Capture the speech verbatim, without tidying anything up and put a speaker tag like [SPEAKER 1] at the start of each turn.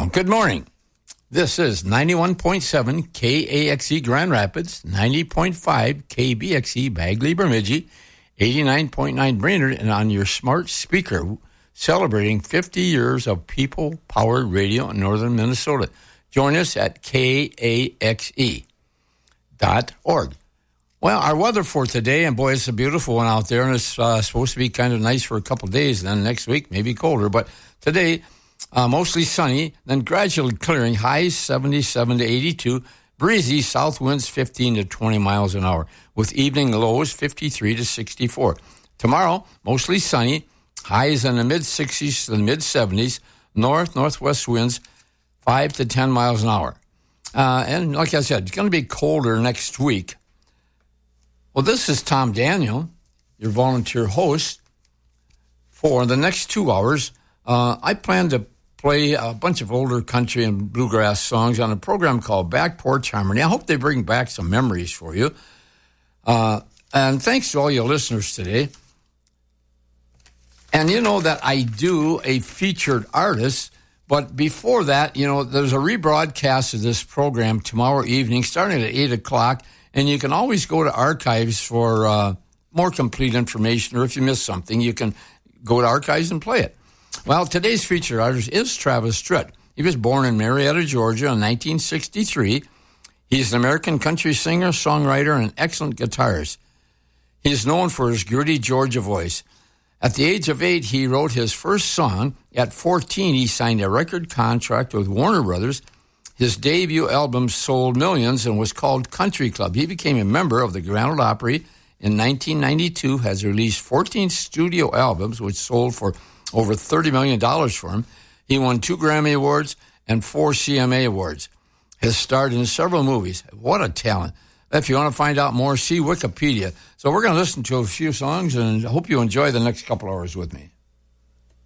[SPEAKER 1] Well, good morning. This is ninety-one point seven K A X E Grand Rapids, ninety point five K B X E Bagley Bemidji, eighty-nine point nine Brainerd, and on your smart speaker, celebrating fifty years of people-powered radio in northern Minnesota. Join us at K A X E dot org. Well, our weather for today, and boy, it's a beautiful one out there, and it's uh, supposed to be kind of nice for a couple of days, and then next week maybe colder. But today, uh, mostly sunny, then gradually clearing, highs seventy-seven to eighty-two, breezy, south winds fifteen to twenty miles an hour, with evening lows fifty-three to sixty-four. Tomorrow, mostly sunny, highs in the mid-sixties to the mid-seventies, north-northwest winds five to ten miles an hour. Uh, and like I said, it's going to be colder next week. Well, this is Tom Daniel, your volunteer host. For the next two hours, uh, I plan to play a bunch of older country and bluegrass songs on a program called Back Porch Harmony. I hope they bring back some memories for you. Uh, and thanks to all your listeners today. And you know that I do a featured artist, but before that, you know, there's a rebroadcast of this program tomorrow evening starting at eight o'clock. And you can always go to archives for uh, more complete information, or if you miss something, you can go to archives and play it. Well, today's featured artist is Travis Tritt. He was born in Marietta, Georgia in nineteen sixty-three. He's an American country singer, songwriter, and an excellent guitarist. He is known for his gritty Georgia voice. At the age of eight, he wrote his first song. At fourteen, he signed a record contract with Warner Brothers. His debut album sold millions and was called Country Club. He became a member of the Grand Ole Opry in nineteen ninety-two, has released fourteen studio albums, which sold for over thirty million dollars for him. He won two Grammy Awards and four C M A Awards. Has starred in several movies. What a talent. If you want to find out more, see Wikipedia. So we're going to listen to a few songs, and I hope you enjoy the next couple hours with me.